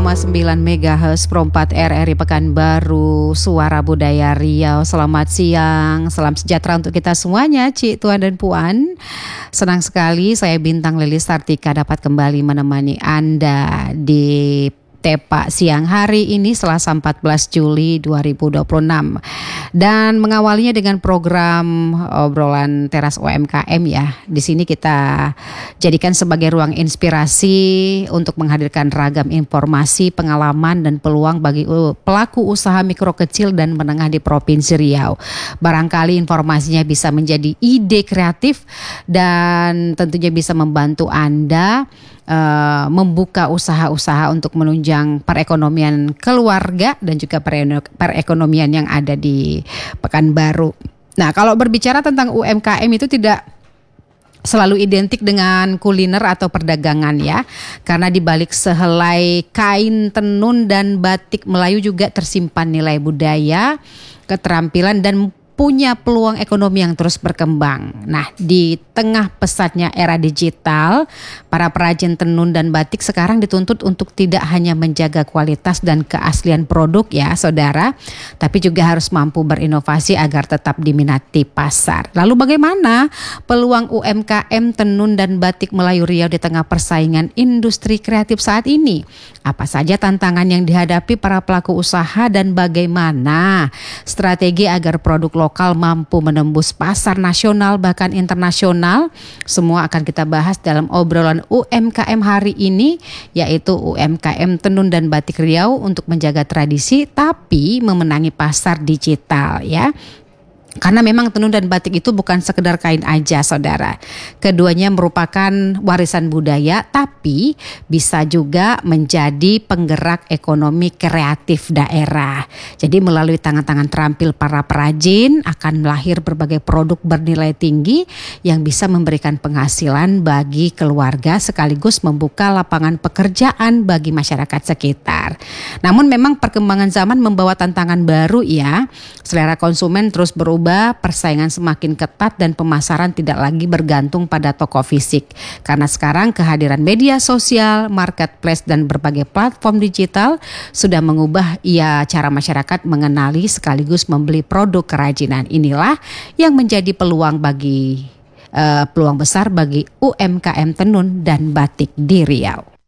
MHz Pro 4 RRI Pekanbaru, Suara Budaya Riau. Selamat siang, salam sejahtera untuk kita semuanya, Cik, Tuan dan Puan. Senang sekali saya Bintang Lilis Sartika dapat kembali menemani Anda di Tepa siang hari ini Selasa 14 Juli 2026 dan mengawalinya dengan program obrolan teras UMKM ya. Di sini kita jadikan sebagai ruang inspirasi untuk menghadirkan ragam informasi, pengalaman dan peluang bagi pelaku usaha mikro kecil dan menengah di Provinsi Riau. Barangkali informasinya bisa menjadi ide kreatif dan tentunya bisa membantu Anda membuka usaha-usaha untuk menunjang perekonomian keluarga dan juga perekonomian yang ada di Pekanbaru. Nah, kalau berbicara tentang UMKM itu tidak selalu identik dengan kuliner atau perdagangan ya, karena di balik sehelai kain tenun dan batik Melayu juga tersimpan nilai budaya, keterampilan dan punya peluang ekonomi yang terus berkembang. Nah, di tengah pesatnya era digital, para perajin tenun dan batik sekarang dituntut untuk tidak hanya menjaga kualitas dan keaslian produk ya, saudara, tapi juga harus mampu berinovasi agar tetap diminati pasar. Lalu bagaimana peluang UMKM tenun dan batik Melayu Riau di tengah persaingan industri kreatif saat ini? Apa saja tantangan yang dihadapi para pelaku usaha dan bagaimana strategi agar produk lokal mampu menembus pasar nasional bahkan internasional? Semua akan kita bahas dalam obrolan UMKM hari ini, yaitu UMKM Tenun dan Batik Riau untuk menjaga tradisi tapi memenangi pasar digital ya. Karena memang tenun dan batik itu bukan sekedar kain aja, saudara. Keduanya merupakan warisan budaya, tapi bisa juga menjadi penggerak ekonomi kreatif daerah. Jadi melalui tangan-tangan terampil para perajin akan lahir berbagai produk bernilai tinggi yang bisa memberikan penghasilan bagi keluarga sekaligus membuka lapangan pekerjaan bagi masyarakat sekitar. Namun memang perkembangan zaman membawa tantangan baru ya. Selera konsumen terus berubah, persaingan semakin ketat dan pemasaran tidak lagi bergantung pada toko fisik. Karena sekarang kehadiran media sosial, marketplace dan berbagai platform digital sudah mengubah cara masyarakat mengenali sekaligus membeli produk kerajinan. Inilah yang menjadi peluang besar bagi UMKM tenun dan batik di Riau.